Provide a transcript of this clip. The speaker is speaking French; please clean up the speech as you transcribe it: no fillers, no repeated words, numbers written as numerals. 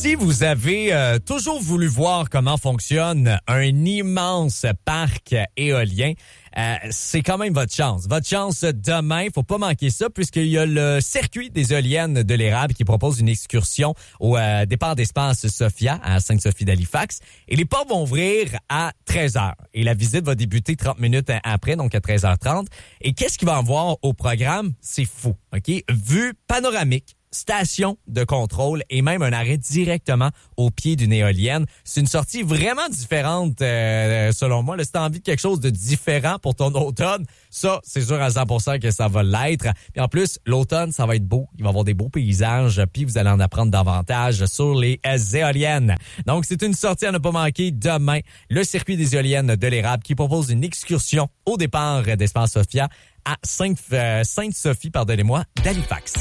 Si vous avez toujours voulu voir comment fonctionne un immense parc éolien, c'est quand même votre chance. Votre chance demain, faut pas manquer ça, puisqu'il y a le circuit des éoliennes de l'Érable qui propose une excursion au départ d'Espace Sophia à Sainte-Sophie d'Halifax. Et les portes vont ouvrir à 13h. Et la visite va débuter 30 minutes après, donc à 13h30. Et qu'est-ce qu'il va y avoir au programme? C'est fou, OK? Vue panoramique, station de contrôle et même un arrêt directement au pied d'une éolienne. C'est une sortie vraiment différente, selon moi. Là, si t'as envie de quelque chose de différent pour ton automne, ça, c'est sûr à 100% que ça va l'être. Puis en plus, l'automne, ça va être beau. Il va y avoir des beaux paysages, puis vous allez en apprendre davantage sur les éoliennes. Donc, c'est une sortie à ne pas manquer demain. Le circuit des éoliennes de l'Érable qui propose une excursion au départ d'Espace Sophia à Sainte-Sophie, d'Halifax.